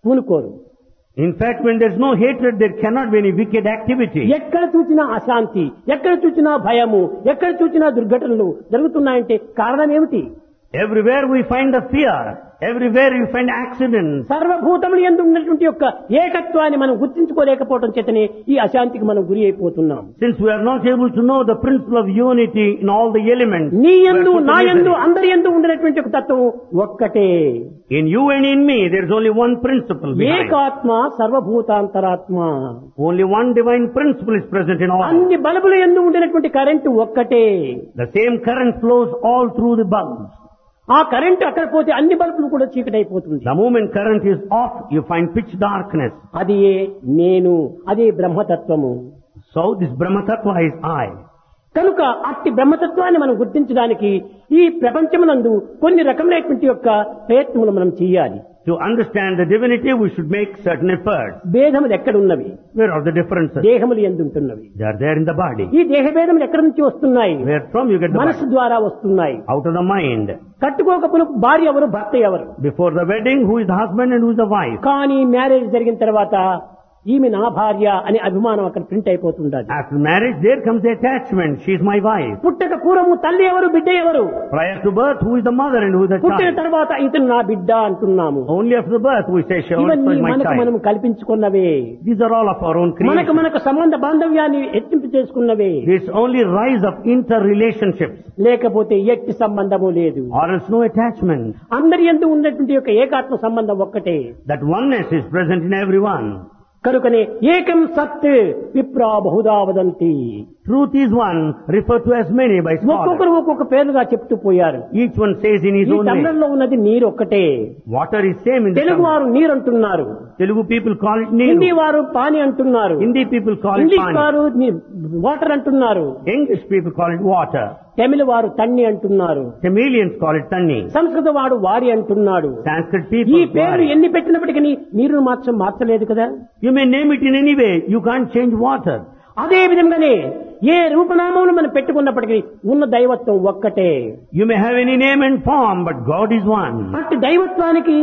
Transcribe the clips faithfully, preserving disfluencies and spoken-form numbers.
పూనుకోరు. In fact, when there is no hatred, there cannot be any wicked activity. ఎక్కడ చూసినా అశాంతి, ఎక్కడ చూసినా భయము, ఎక్కడ చూసినా దుర్ఘటనలు జరుగుతున్నాయంటే కారణం ఏమిటి? Everywhere we find the fear. Everywhere you find accidents. సర్వభూతములు యందు ఉన్నటువంటి యొక్క ఏకత్వాన్ని మనం గుర్తించుకోలేకపోవడం చేతనే ఈ అశాంతికి మనం గురి అయిపోతున్నాం. Since we are not able to know the principle of unity in all the elements. నీ యందు నా యందు అందరి యందు ఉండేటువంటి ఒక తత్వం ఒక్కటే. In you and in me there is only one principle behind. ఏకాత్మ సర్వభూతాంతరాత్మ. Only one divine principle is present in all. అన్ని బల్బుల యందు ఉండేటువంటి కరెంటు ఒక్కటే. The same current flows all through the bulbs. ఆ కరెంట్ అక్కడ పోతే అన్ని బల్బులు కూడా చీకటైపోతుంది. The moment current is off, you find pitch darkness. అది నేను, అదే బ్రహ్మతత్వము. So this Brahma Tattva is I. కనుక అట్టి బ్రహ్మతత్వాన్ని మనం గుర్తించడానికి ఈ ప్రపంచమునందు కొన్ని రకములైనటువంటి యొక్క ప్రయత్నములు మనం చేయాలి. To understand the divinity, we should make certain efforts. భేదములు ఎక్కడున్నవి? Where are the differences? దేహములు ఎందుంటున్నవి? They are there in the body. ఈ దేహ భేదములు ఎక్కడి నుంచి వస్తున్నాయి? Where from you get the మనసు body? ద్వారా వస్తున్నాయి. Out of the mind. కట్టుకోకపోయిన భార్య ఎవరు, భర్త ఎవరు? Before the wedding, who is the husband and who is the wife? కానీ మ్యారేజ్ జరిగిన తర్వాత ఈమె నా భార్య అనే అభిమానం అక్కడ ప్రింట్ అయిపోతుంది. After marriage, there comes the attachment. She is my wife. పుట్టక పూర్వము తల్లి ఎవరు, బిడ్డ ఎవరు? Prior to birth, who is the mother and who is the పుట్టిన child? తర్వాత ఇతను నా బిడ్డ అంటున్నాము. Only after the birth, we say she also ఇవన్నీ is my మనకు మనం child. కల్పించుకున్నవే. These are all of our own మనకు creation. మనకు సంబంధ బాంధవ్యాన్ని ఎత్తింపు చేసుకున్నవే. This only rise of interrelationships. లేకపోతే ఎట్టి సంబంధము లేదు. Or else no attachment. అందరి యందు ఉన్నటువంటి యొక్క ఏకాత్మ సంబంధం ఒక్కటే. That oneness is present in everyone. కనుకనే ఏకం సత్ విప్రా Bahuda వదంతి. Truth is one, referred to as many by scholars. ఒక్కొక్కరు ఒక్కొక్క పేరుగా చెప్తూ పోయారు. Each one says in his ఈ own way. తమిళంలో ఉన్నది నీరు ఒక్కటే. Water is same in the Telugu Tamil. వారు నీరు అంటున్నారు. Telugu people call it Hindi Neeru. వారు పాని అంటున్నారు. Hindi people call it English Pani. వారు వాటర్ అంటున్నారు. English people call it water. తమిళ వారు తన్ని అంటున్నారు. Tamilians call it Tanni. సంస్కృత వాడు వారి అంటున్నాడు. Sanskrit ఈ people పేర్లు Wari. ఎన్ని పెట్టినప్పటికీ నీరును మాత్రం మార్చలేదు కదా. You may name it in any way. You can't change water. అదే విధంగానే ఏ రూపనామములు మనం పెట్టుకున్నప్పటికీ ఉన్న దైవత్వం ఒక్కటే. You may have any name and form, but God is one. అట్టి దైవత్వానికి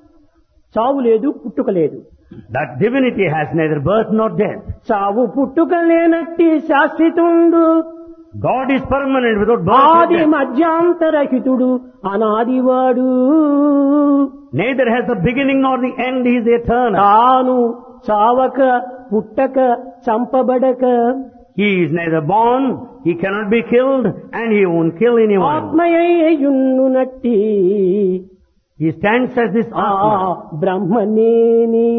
చావు లేదు, పుట్టుక లేదు. That divinity has neither birth nor death. చావు పుట్టుక లేనట్టి శాశ్వతుండు, God is permanent without birth or ఆది death. మధ్యాంతరహితుడు, అనాదివాడు. Neither has the beginning nor the end. He is eternal. తాను చావక పుట్టక చంపబడక He is neither born, he cannot be killed, and he won't kill anyone. ఆత్మయ్యున్నట్టి He stands as this ఆ Atma. బ్రహ్మనేని.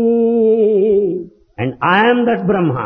And I am that Brahma.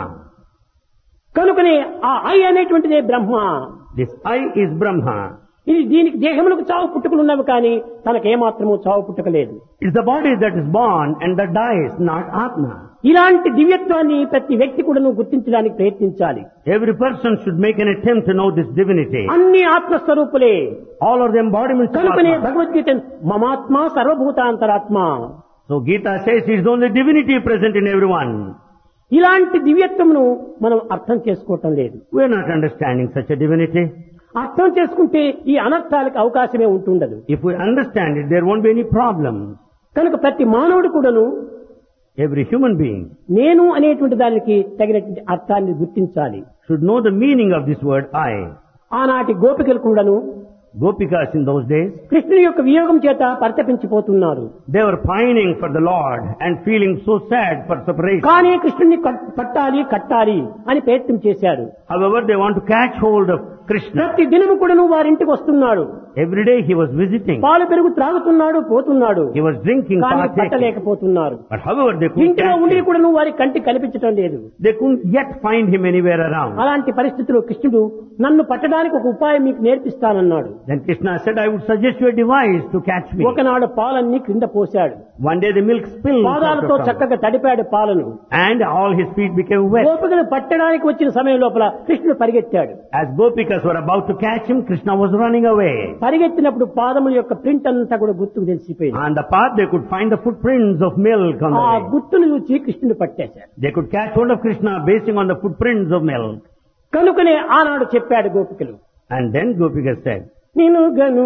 కనుకనే ఆ I అనేటువంటిదే Brahma. This I is Brahma. ఇది దీనికి దేహములకు చావు పుట్టుకలు ఉన్నవి కానీ తనకేమాత్రము చావు పుట్టుకలేదు. It's the body that is born and that dies, not Atma. ఇలాంటి దివ్యత్వాన్ని ప్రతి వ్యక్తి కూడా గుర్తించడానికి ప్రయత్నించాలి. Every person should make an attempt to know this divinity. అన్ని ఆత్మస్వరూపులే. All are the embodiments of కనుకనే Atma. Bhagavad Gita మమాత్మ సర్వభూతాంతరాత్మ. So Gita says it is only divinity present in everyone. ఇలాంటి దివ్యత్వమును మనం అర్థం చేసుకోవటం లేదు. We are not understanding such a divinity. అర్థం చేసుకుంటే ఈ అనర్థాలకు అవకాశమే ఉంటుండదు. If we understand it, there won't be any problem. కనుక ప్రతి మానవుడు కూడాను Every human being నేను అనేటువంటి దానికి తగినటువంటి అర్థాన్ని గుర్తించాలి. should know the meaning of this word I. ఆనాటి గోపికలు కూడాను Gopikas in those days, కృష్ణుని యొక్క వియోగం చేత పరితపించిపోతున్నారు. they were pining for the Lord and feeling so sad for separation. కానీ కృష్ణుని కట్- పట్టాలి కట్టాలి అని ప్రయత్నం చేశారు. However, they want to catch hold of Krishna. ప్రతి దినము కూడాను వారింటికి వస్తున్నాడు. Every day he was visiting. పాలు పెరుగు త్రాగుతున్నాడు, పోతున్నాడు. He was drinking, కానీ partaking. పట్టలేకపోతున్నారు. But however, they couldn't ఇంటిలో catch ఉండి him. కూడాను వారి కంటికి కనిపించడం లేదు. They couldn't yet find him anywhere around. అలాంటి పరిస్థితిలో కృష్ణుడు నన్ను పట్టడానికి ఒక ఉపాయం మీకు నేర్పిస్తానన్నాడు. Then Krishna said, I would suggest you a device to catch me. ఒకనాడు పాలన్నీ క్రింద పోశాడు. One day the milk spilled. పాదాలతో చక్కగా తడిపాడు పాలను. And all his feet became wet. గోపికలు పట్టడానికి వచ్చిన సమయం లోపల కృష్ణుడు పరిగెత్తాడు. As Gopikas were about to catch him, Krishna was running away. పరిగెత్తినప్పుడు పాదముల యొక్క ప్రింట్ అంతా కూడా గుర్తుకు తెలిసిపోయింది. On the path they could find the footprints of milk on the ఆ way. గుర్తును చూసి కృష్ణుడు పట్టేశాడు. They could catch hold of Krishna basing on the footprints of milk. కనుకనే ఆనాడు చెప్పాడు గోపికలు, And then Gopikas said, నేను గను